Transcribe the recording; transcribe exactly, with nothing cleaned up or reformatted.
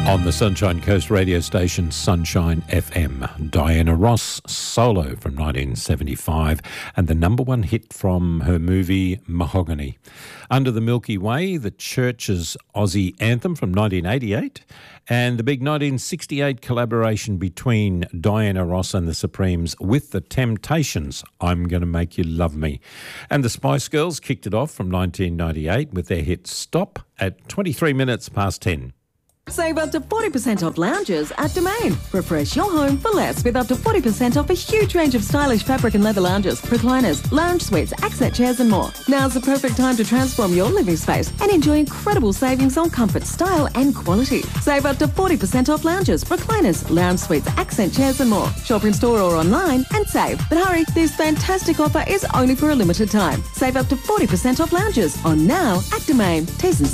On the Sunshine Coast radio station Sunshine F M, Diana Ross, Solo from nineteen seventy-five, and the number one hit from her movie Mahogany. Under the Milky Way, the Church's Aussie anthem from nineteen eighty-eight, and the big nineteen sixty-eight collaboration between Diana Ross and the Supremes with the Temptations, I'm Gonna Make You Love Me. And the Spice Girls kicked it off from nineteen ninety-eight with their hit Stop at twenty-three minutes past ten. Save up to forty percent off lounges at Domain. Refresh your home for less with up to forty percent off a huge range of stylish fabric and leather lounges, recliners, lounge suites, accent chairs and more. Now's the perfect time to transform your living space and enjoy incredible savings on comfort, style and quality. Save up to forty percent off lounges, recliners, lounge suites, accent chairs and more. Shop in store or online and save. But hurry, this fantastic offer is only for a limited time. Save up to forty percent off lounges on Now at Domain. T's and